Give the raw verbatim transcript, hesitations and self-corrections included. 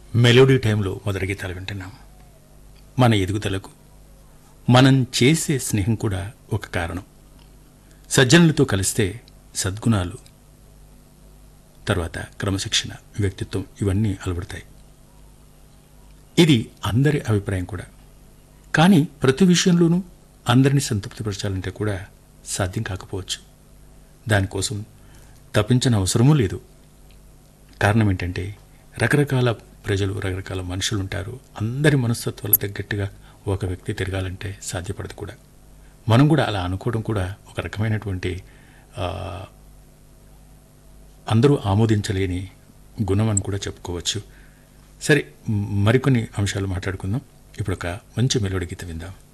Melody టైంలో మొదటి గీతాలు వింటున్నాం. మన ఎదుగుదలకు మనం చేసే స్నేహం కూడా ఒక కారణం. సజ్జనులతో కలిస్తే సద్గుణాలు, తర్వాత క్రమశిక్షణ, వ్యక్తిత్వం ఇవన్నీ అలవడతాయి. ఇది అందరి అభిప్రాయం కూడా. కానీ ప్రతి విషయంలోనూ అందరినీ సంతృప్తిపరచాలంటే కూడా సాధ్యం కాకపోవచ్చు. దానికోసం తప్పించిన అవసరమూ లేదు. కారణం ఏంటంటే రకరకాల ప్రజలు, రకరకాల మనుషులు ఉంటారు. అందరి మనస్తత్వాల తగ్గట్టుగా ఒక వ్యక్తి తిరగాలంటే సాధ్యపడదు కూడా. మనం కూడా అలా అనుకోవడం కూడా ఒక రకమైనటువంటి అందరూ ఆమోదించలేని గుణం అని కూడా చెప్పుకోవచ్చు. సరే, మరికొన్ని అంశాలు మాట్లాడుకుందాం. ఇప్పుడు ఒక మంచి మెలోడీ గీతం విందాం.